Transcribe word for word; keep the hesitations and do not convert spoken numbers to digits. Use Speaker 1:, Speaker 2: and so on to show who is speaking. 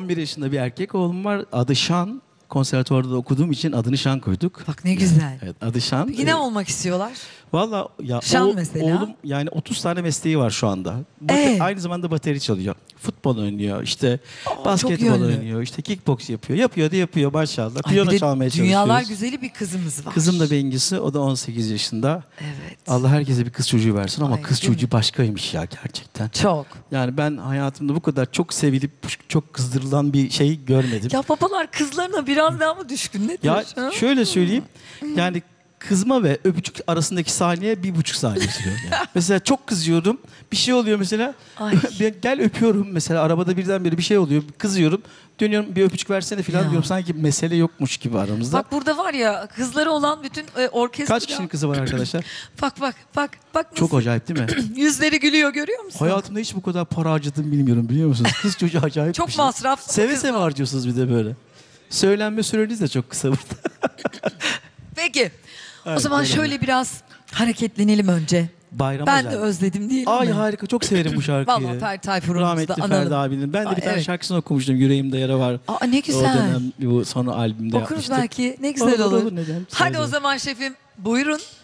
Speaker 1: on bir yaşında bir erkek oğlum var. Adı Şan. Konservatuvarda da okuduğum için adını Şan koyduk.
Speaker 2: Bak ne güzel.
Speaker 1: Evet, adı Şan.
Speaker 2: Peki ne olmak istiyorlar?
Speaker 1: Valla ya
Speaker 2: Şan
Speaker 1: o-
Speaker 2: mesela?
Speaker 1: oğlum yani otuz tane mesleği var şu anda. Bate-
Speaker 2: Ee?
Speaker 1: Aynı zamanda bateri çalıyor. Futbol oynuyor, işte
Speaker 2: çok
Speaker 1: basketbol
Speaker 2: yönlü.
Speaker 1: oynuyor, işte kickbox yapıyor. Yapıyor da yapıyor maşallah.
Speaker 2: Ay,
Speaker 1: Piyano
Speaker 2: bir de
Speaker 1: çalmaya
Speaker 2: dünyalar
Speaker 1: çalışıyoruz.
Speaker 2: güzeli bir kızımız var.
Speaker 1: Kızım da Bengisi, o da on sekiz yaşında.
Speaker 2: Evet.
Speaker 1: Allah herkese bir kız çocuğu versin ama
Speaker 2: Ay,
Speaker 1: kız
Speaker 2: değil mi?
Speaker 1: çocuğu başkaymış ya gerçekten.
Speaker 2: Çok.
Speaker 1: Yani ben hayatımda bu kadar çok sevilip çok kızdırılan bir şey görmedim.
Speaker 2: Ya babalar kızlarına biraz daha mı düşkün nedir?
Speaker 1: Ya
Speaker 2: ha?
Speaker 1: şöyle söyleyeyim, yani kızma ve öpücük arasındaki saniye bir buçuk saniye sürüyor. Yani. Mesela çok kızıyorum, bir şey oluyor mesela,
Speaker 2: Ay.
Speaker 1: ben gel öpüyorum mesela, arabada birdenbire bir şey oluyor, kızıyorum, dönüyorum bir öpücük versene falan
Speaker 2: Ya.
Speaker 1: diyorum, sanki mesele yokmuş gibi aramızda.
Speaker 2: Bak burada var ya kızları olan bütün e, orkestra.
Speaker 1: Kaç kişinin kızı var arkadaşlar?
Speaker 2: Bak bak bak bak
Speaker 1: Çok
Speaker 2: nasıl
Speaker 1: acayip değil mi?
Speaker 2: yüzleri gülüyor görüyor musun?
Speaker 1: Hayatımda hiç bu kadar para harcadım bilmiyorum, biliyor musunuz? Kız çocuğu acayip
Speaker 2: Çok
Speaker 1: bir şey.
Speaker 2: masraflı.
Speaker 1: Seve seve harcıyorsunuz bir de böyle. Söylenme süreniz de çok kısa burada.
Speaker 2: Peki. O
Speaker 1: Evet,
Speaker 2: zaman
Speaker 1: öyle.
Speaker 2: şöyle biraz hareketlenelim önce.
Speaker 1: Bayram
Speaker 2: Ben
Speaker 1: özel.
Speaker 2: de özledim diyelim
Speaker 1: Ay
Speaker 2: mi?
Speaker 1: harika, çok severim bu şarkıyı.
Speaker 2: Vallahi Ferdi Tayfur'umuzu da
Speaker 1: Rahmetli
Speaker 2: analım.
Speaker 1: Ferdi abinin. Ben de
Speaker 2: Aa,
Speaker 1: bir tane
Speaker 2: evet.
Speaker 1: şarkısını okumuştum. Yüreğimde yara var.
Speaker 2: Aa ne
Speaker 1: O
Speaker 2: güzel.
Speaker 1: dönem bu son albümde
Speaker 2: Okuruz
Speaker 1: yapmıştık.
Speaker 2: belki. Ne güzel
Speaker 1: Olur,
Speaker 2: olur.
Speaker 1: olur, neden?
Speaker 2: Hadi
Speaker 1: Söyle.
Speaker 2: o zaman şefim buyurun.